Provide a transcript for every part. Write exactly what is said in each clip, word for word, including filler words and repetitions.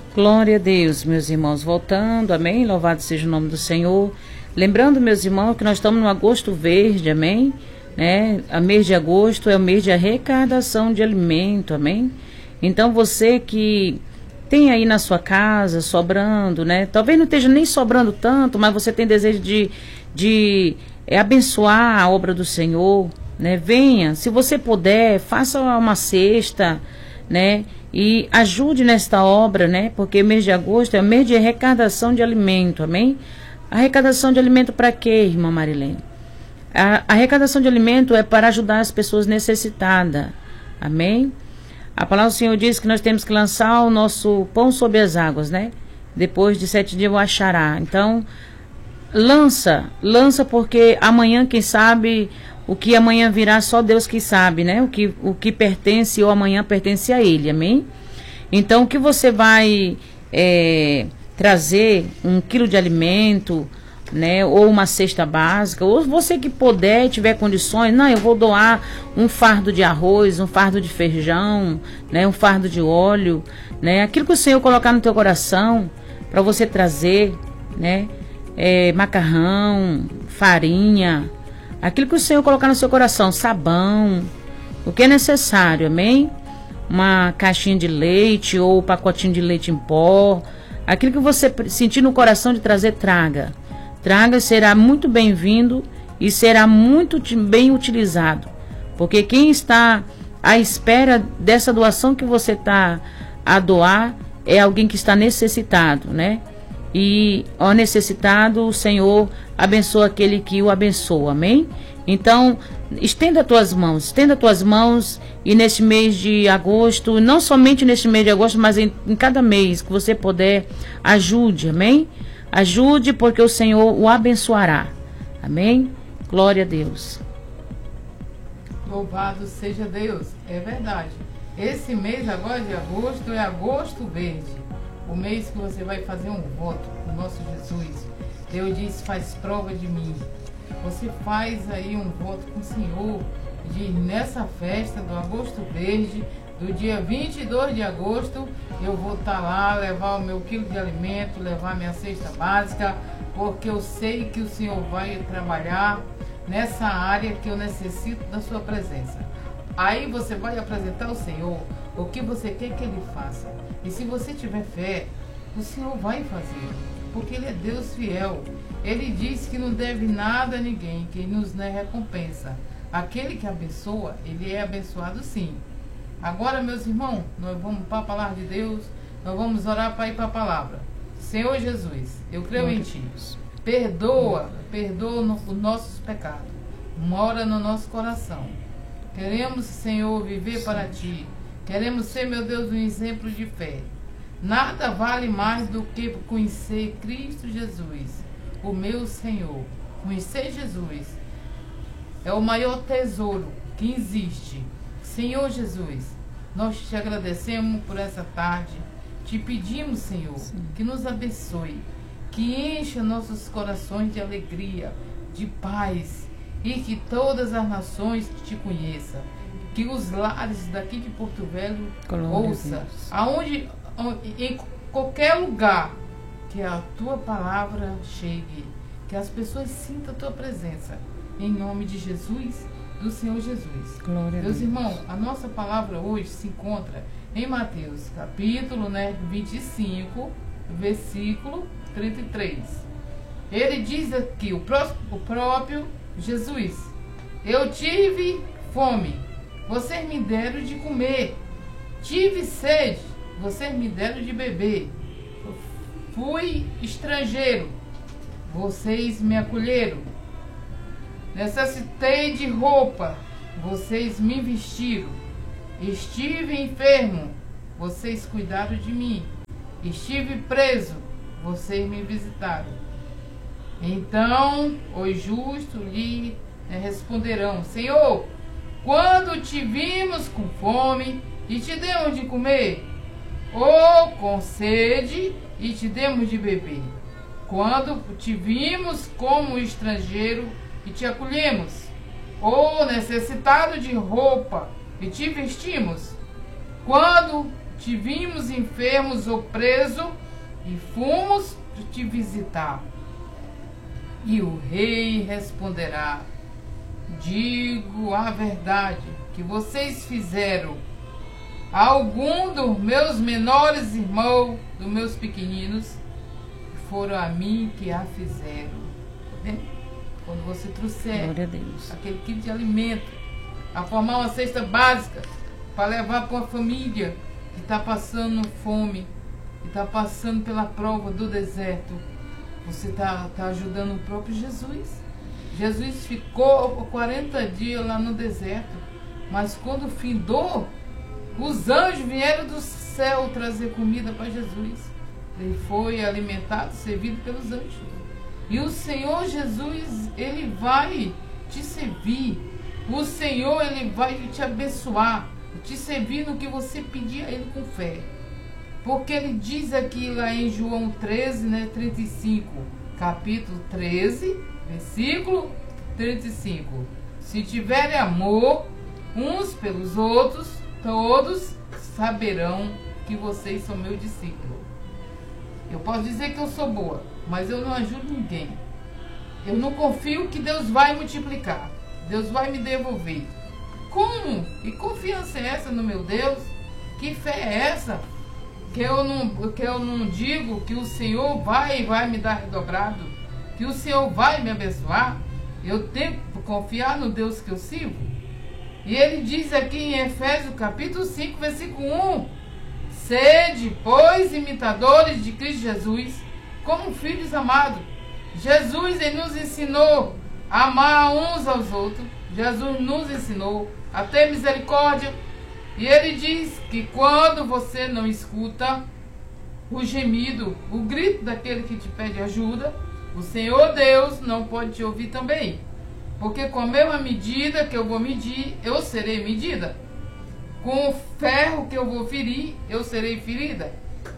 Glória a Deus, meus irmãos, voltando, amém, louvado seja o nome do Senhor. Lembrando, meus irmãos, que nós estamos no agosto verde, amém, né, a mês de agosto é o mês de arrecadação de alimento, amém. Então você que tem aí na sua casa, sobrando, né, talvez não esteja nem sobrando tanto, mas você tem desejo de, de é, abençoar a obra do Senhor, né, venha, se você puder, faça uma cesta, né, e ajude nesta obra, né? Porque mês de agosto é mês de arrecadação de alimento, amém? Arrecadação de alimento para quê, irmã Marilene? A arrecadação de alimento é para ajudar as pessoas necessitadas, amém? A palavra do Senhor diz que nós temos que lançar o nosso pão sobre as águas, né? Depois de sete dias o achará. Então, lança, lança porque amanhã, quem sabe... O que amanhã virá, só Deus que sabe, né? O que, o que pertence ou amanhã pertence a Ele, amém? Então, o que você vai é, trazer, um quilo de alimento, né? Ou uma cesta básica, ou você que puder, tiver condições, não, eu vou doar um fardo de arroz, um fardo de feijão, né? Um fardo de óleo, né? Aquilo que o Senhor colocar no teu coração, para você trazer, né? É, macarrão, farinha... Aquilo que o Senhor colocar no seu coração, sabão, o que é necessário, amém? Uma caixinha de leite ou um pacotinho de leite em pó. Aquilo que você sentir no coração de trazer, traga. Traga, será muito bem-vindo e será muito bem utilizado. Porque quem está à espera dessa doação que você está a doar é alguém que está necessitado, né? E ao necessitado, o Senhor abençoa aquele que o abençoa, amém? Então, estenda as tuas mãos, estenda as tuas mãos e nesse mês de agosto, não somente nesse mês de agosto, mas em, em cada mês que você puder, ajude, amém? Ajude porque o Senhor o abençoará, amém? Glória a Deus. Louvado seja Deus, é verdade. Esse mês agora de agosto é agosto verde. O mês que você vai fazer um voto com o nosso Jesus. Deus diz, faz prova de mim. Você faz aí um voto com o Senhor. De nessa festa do agosto verde, do dia vinte e dois de agosto, eu vou estar lá, levar o meu quilo de alimento, levar minha cesta básica, porque eu sei que o Senhor vai trabalhar nessa área que eu necessito da sua presença. Aí você vai apresentar ao Senhor o que você quer que Ele faça. E se você tiver fé, o Senhor vai fazer, porque Ele é Deus fiel. Ele diz que não deve nada a ninguém, que nos dá recompensa. Aquele que abençoa, ele é abençoado sim. Agora, meus irmãos, nós vamos para a palavra de Deus, nós vamos orar para ir para a palavra. Senhor Jesus, eu creio em Ti. Perdoa, perdoa os nossos pecados. Mora no nosso coração. Queremos, Senhor, viver para Ti. Queremos ser, meu Deus, um exemplo de fé. Nada vale mais do que conhecer Cristo Jesus, o meu Senhor. Conhecer Jesus é o maior tesouro que existe. Senhor Jesus, nós te agradecemos por essa tarde. Te pedimos, Senhor, Sim. que nos abençoe, que encha nossos corações de alegria, de paz, e que todas as nações te conheçam. Que os lares daqui de Porto Velho ouçam, aonde, em qualquer lugar, que a tua palavra chegue, que as pessoas sintam a tua presença, em nome de Jesus, do Senhor Jesus. Glória Meus irmãos, a nossa palavra hoje se encontra em Mateus, capítulo né, vinte e cinco, versículo trinta e três. Ele diz aqui, o, pró o próprio Jesus: eu tive fome, vocês me deram de comer. Tive sede, vocês me deram de beber. Fui estrangeiro, vocês me acolheram. Necessitei de roupa, vocês me vestiram. Estive enfermo, vocês cuidaram de mim. Estive preso, vocês me visitaram. Então os justos lhe responderão: Senhor, quando te vimos com fome e te demos de comer, ou com sede e te demos de beber? Quando te vimos como estrangeiro e te acolhemos, ou necessitado de roupa e te vestimos? Quando te vimos enfermos ou preso, e fomos te visitar. E o rei responderá: digo a verdade, que vocês fizeram a algum dos meus menores irmãos, dos meus pequeninos, foram a mim que a fizeram. Tá vendo? Quando você trouxer aquele kit de alimento, a formar uma cesta básica para levar para uma família que está passando fome, que está passando pela prova do deserto, você está tá ajudando o próprio Jesus. Jesus ficou quarenta dias lá no deserto, mas quando findou, os anjos vieram do céu trazer comida para Jesus. Ele foi alimentado, servido pelos anjos. E o Senhor Jesus, Ele vai te servir. O Senhor, Ele vai te abençoar, te servir no que você pedir a Ele com fé. Porque Ele diz aqui lá em João treze, né, trinta e cinco, capítulo treze, versículo trinta e cinco. Se tiverem amor uns pelos outros, todos saberão que vocês são meus discípulos. Eu posso dizer que eu sou boa, mas eu não ajudo ninguém. Eu não confio que Deus vai multiplicar. Deus vai me devolver. Como? Que confiança é essa no meu Deus? Que fé é essa? Que eu não, que eu não digo que o Senhor vai, vai me dar redobrado? Que o Senhor vai me abençoar? Eu tenho que confiar no Deus que eu sirvo? E Ele diz aqui em Efésios capítulo cinco, versículo um: sede, pois, imitadores de Cristo Jesus, como filhos amados. Jesus, Ele nos ensinou a amar uns aos outros. Jesus nos ensinou a ter misericórdia. E Ele diz que quando você não escuta o gemido, o grito daquele que te pede ajuda, o Senhor Deus não pode te ouvir também. Porque com a mesma medida que eu vou medir, eu serei medida. Com o ferro que eu vou ferir, eu serei ferida.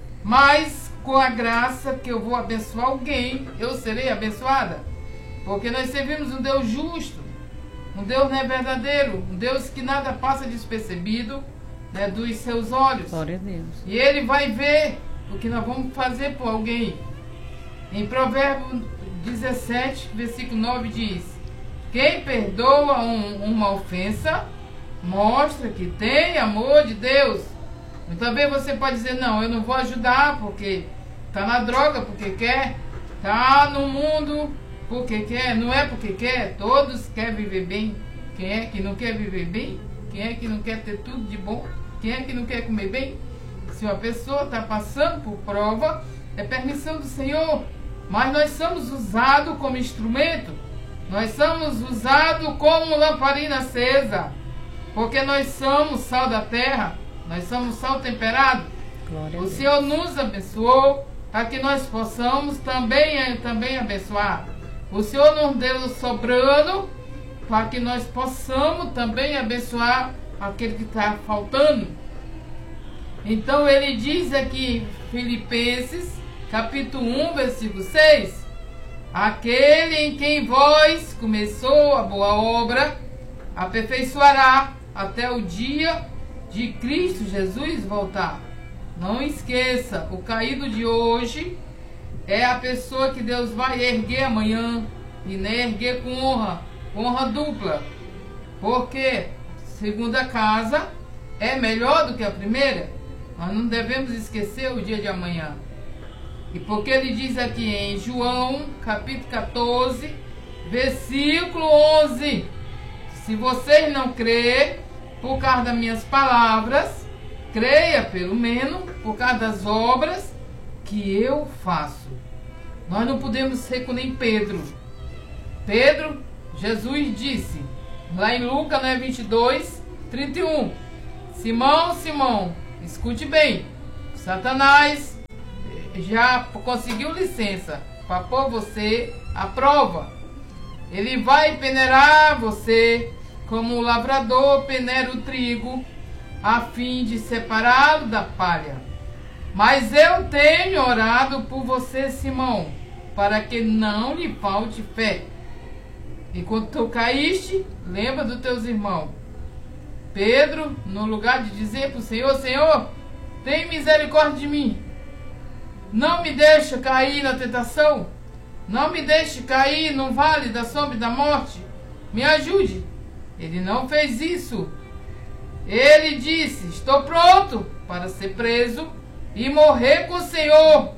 Mas com a graça que eu vou abençoar alguém, eu serei abençoada. Porque nós servimos um Deus justo, um Deus não é verdadeiro, um Deus que nada passa despercebido, né, dos seus olhos. Glória a Deus. E Ele vai ver o que nós vamos fazer por alguém. Em Provérbios dezessete, versículo nove diz: quem perdoa um, uma ofensa, mostra que tem amor de Deus. E também você pode dizer: não, eu não vou ajudar porque está na droga, porque quer, está no mundo porque quer, não é porque quer. Todos querem viver bem. Quem é que não quer viver bem? Quem é que não quer ter tudo de bom? Quem é que não quer comer bem? Se uma pessoa está passando por prova, é permissão do Senhor. Mas nós somos usados como instrumento. Nós somos usados como lamparina acesa. Porque nós somos sal da terra. Nós somos sal temperado. Glória o a Senhor nos abençoou para que nós possamos também, também abençoar. O Senhor nos deu sobrando para que nós possamos também abençoar aquele que está faltando. Então Ele diz aqui, Filipenses, capítulo um, versículo seis: aquele em quem vós começou a boa obra, aperfeiçoará até o dia de Cristo Jesus voltar. Não esqueça, o caído de hoje é a pessoa que Deus vai erguer amanhã, e nem erguer com honra, com honra dupla. Porque segunda casa é melhor do que a primeira. Nós não devemos esquecer o dia de amanhã. E porque Ele diz aqui em João, capítulo quatorze, versículo onze: se vocês não crêem por causa das minhas palavras, creia pelo menos por causa das obras que eu faço. Nós não podemos ser como nem Pedro. Pedro, Jesus disse, lá em Lucas, né, vinte e dois, trinta e um: Simão, Simão, escute bem, Satanás já conseguiu licença para pôr você à prova. Ele vai peneirar você como o lavrador peneira o trigo, a fim de separá-lo da palha. Mas eu tenho orado por você, Simão, para que não lhe falte fé. E quando tu caíste, lembra dos teus irmãos. Pedro, no lugar de dizer para o Senhor: Senhor, tem misericórdia de mim. Não me deixa cair na tentação. Não me deixe cair no vale da sombra e da morte. Me ajude. Ele não fez isso. Ele disse: estou pronto para ser preso e morrer com o Senhor.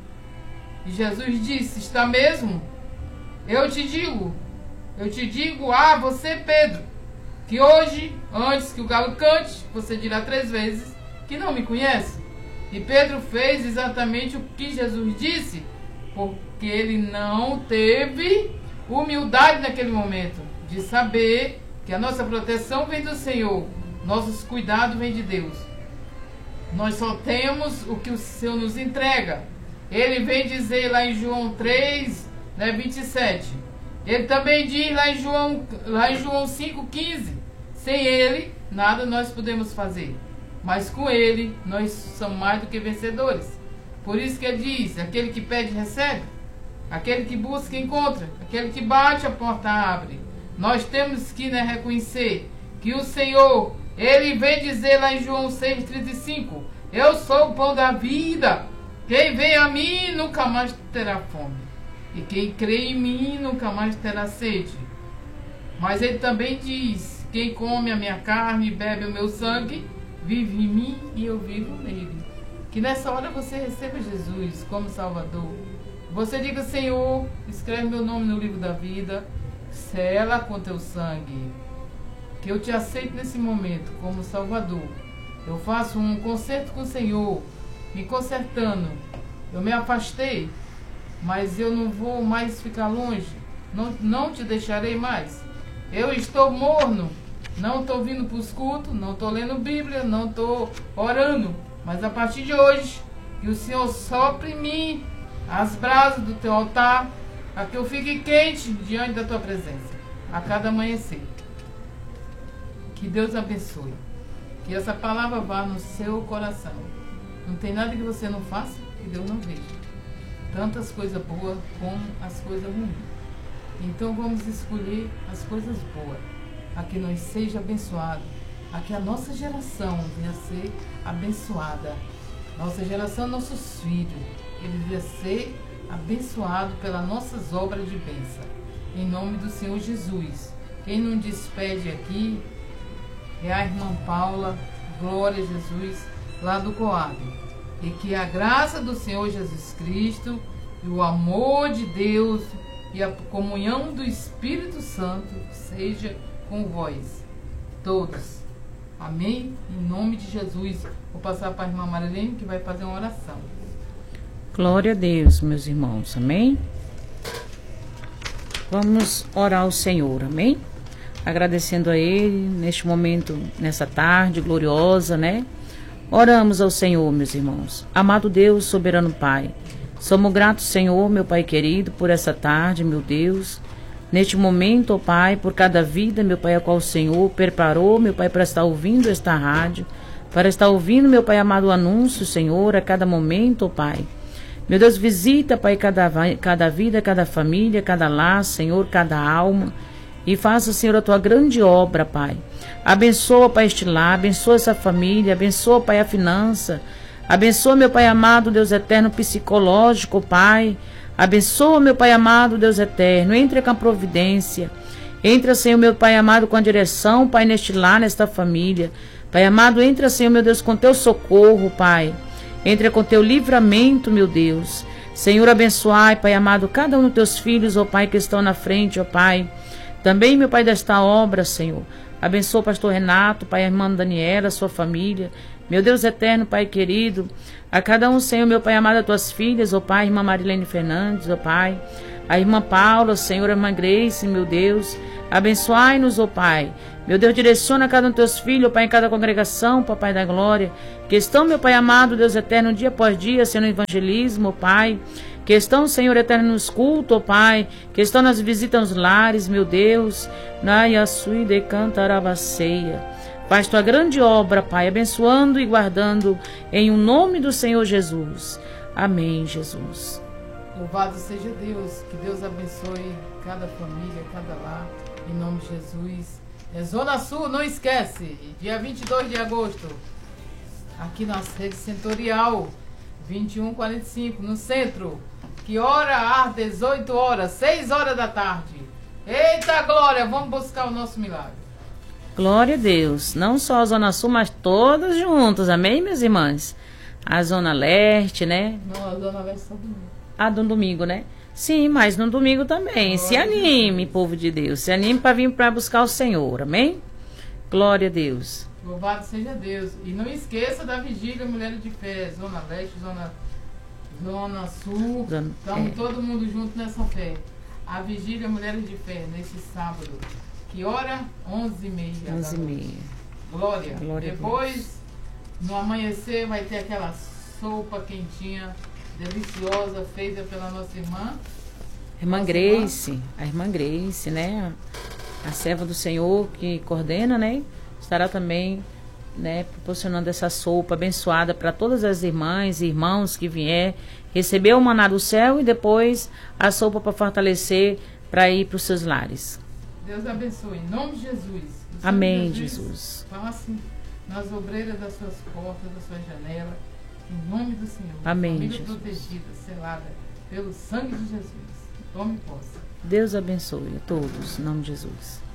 E Jesus disse: está mesmo? Eu te digo, eu te digo a você, Pedro, que hoje, antes que o galo cante, você dirá três vezes que não me conhece. E Pedro fez exatamente o que Jesus disse, porque ele não teve humildade naquele momento de saber que a nossa proteção vem do Senhor, nossos cuidados vêm de Deus. Nós só temos o que o Senhor nos entrega. Ele vem dizer lá em João três, né, vinte e sete. Ele também diz lá em João, lá em João cinco, quinze. Sem Ele, nada nós podemos fazer. Mas com Ele, nós somos mais do que vencedores. Por isso que ele diz: aquele que pede, recebe. Aquele que busca, encontra. Aquele que bate, a porta abre. Nós temos que, né, reconhecer que o Senhor, Ele vem dizer lá em João seis, trinta e cinco. Eu sou o pão da vida. Quem vem a mim nunca mais terá fome. E quem crê em mim nunca mais terá sede. Mas Ele também diz: quem come a minha carne e bebe o meu sangue, vive em mim e eu vivo nele. Que nessa hora você receba Jesus como Salvador. Você diga: Senhor, escreve meu nome no livro da vida, sela com teu sangue. Que eu te aceito nesse momento como Salvador. Eu faço um concerto com o Senhor, me consertando. Eu me afastei, mas eu não vou mais ficar longe. Não, não te deixarei mais. Eu estou morno. Não estou vindo para os cultos, não estou lendo Bíblia, não estou orando. Mas a partir de hoje, que o Senhor sopre em mim as brasas do teu altar, a que eu fique quente diante da tua presença, a cada amanhecer. Que Deus abençoe. Que essa palavra vá no seu coração. Não tem nada que você não faça que Deus não veja. Tantas coisas boas como as coisas ruins. Então vamos escolher as coisas boas. A que nós seja abençoado, a que a nossa geração venha a ser abençoada. Nossa geração, nossos filhos, eles venham a ser abençoados pelas nossas obras de bênção. Em nome do Senhor Jesus. Quem nos despede aqui é a irmã Paula, glória a Jesus, lá do Coab. E que a graça do Senhor Jesus Cristo e o amor de Deus e a comunhão do Espírito Santo seja com vós todos. Amém? Em nome de Jesus. Vou passar para a irmã Marilene, que vai fazer uma oração. Glória a Deus, meus irmãos. Amém? Vamos orar ao Senhor. Amém? Agradecendo a Ele neste momento, nessa tarde gloriosa, né? Oramos ao Senhor, meus irmãos. Amado Deus, soberano Pai, somos gratos, Senhor, meu Pai querido, por essa tarde, meu Deus. Neste momento, ó Pai, por cada vida, meu Pai, a qual o Senhor preparou, meu Pai, para estar ouvindo esta rádio, para estar ouvindo, meu Pai amado, o anúncio, Senhor, a cada momento, ó Pai. Meu Deus, visita, Pai, cada, cada vida, cada família, cada lar, Senhor, cada alma, e faça, Senhor, a Tua grande obra, Pai. Abençoa, Pai, este lar, abençoa essa família, abençoa, Pai, a finança, abençoa, meu Pai amado, Deus eterno, psicológico, Pai. Abençoa, meu Pai amado, Deus eterno, entre com a providência, entra, Senhor, meu Pai amado, com a direção, Pai, neste lar, nesta família. Pai amado, entra, Senhor, meu Deus, com teu socorro, Pai. Entra com teu livramento, meu Deus. Senhor, abençoai, Pai amado, cada um dos teus filhos, ó Pai, que estão na frente, ó Pai. Também, meu Pai, desta obra, Senhor. Abençoa o pastor Renato, Pai, a irmã Daniela, sua família. Meu Deus eterno, Pai querido, a cada um, Senhor, meu Pai amado, as tuas filhas, ó Pai, irmã Marilene Fernandes, ó Pai, a irmã Paula, Senhor, a irmã Grace, meu Deus, abençoai-nos, ó Pai. Meu Deus, direciona cada um dos teus filhos, ó Pai, em cada congregação, Papai da glória, que estão, meu Pai amado, Deus eterno, dia após dia, sendo evangelismo, ó Pai, que estão, Senhor eterno, nos cultos, ó Pai, que estão nas visitas aos lares, meu Deus, na Yasui de Cantarabaceia. Faz tua grande obra, Pai, abençoando e guardando em o nome do Senhor Jesus. Amém, Jesus. Louvado seja Deus, que Deus abençoe cada família, cada lar, em nome de Jesus. É Zona Sul, não esquece, dia vinte e dois de agosto, aqui na sede setorial, vinte e um quarenta e cinco, no centro. Que hora? Às dezoito horas, seis horas da tarde. Eita glória, vamos buscar o nosso milagre. Glória a Deus. Não só a Zona Sul, mas todas juntas. Amém, minhas irmãs? A Zona Leste, né? Não, a Zona Leste só domingo. Ah, no domingo, né? Sim, mas no domingo também. Glória se anime, povo de Deus. Se anime para vir para buscar o Senhor. Amém? Glória a Deus. Louvado seja Deus. E não esqueça da vigília Mulheres de Fé. Zona Leste, Zona, zona Sul. Zona, Estamos é. todo mundo junto nessa fé. A vigília Mulheres de Fé, nesse sábado. Que hora? onze e meia. onze e meia. Glória. Glória. Depois, no amanhecer, vai ter aquela sopa quentinha, deliciosa, feita pela nossa irmã. Irmã nossa Grace. Irmã. A irmã Grace, né? A, a serva do Senhor que coordena, né? Estará também, né, proporcionando essa sopa abençoada para todas as irmãs e irmãos que vier receber o maná do céu e depois a sopa para fortalecer para ir para os seus lares. Deus abençoe. Em nome de Jesus. Amém, Jesus. Passe nas obreiras das suas portas, da sua janela. Em nome do Senhor. Amém, Família Jesus. protegida, selada pelo sangue de Jesus. Tome posse. Deus abençoe a todos. Em nome de Jesus.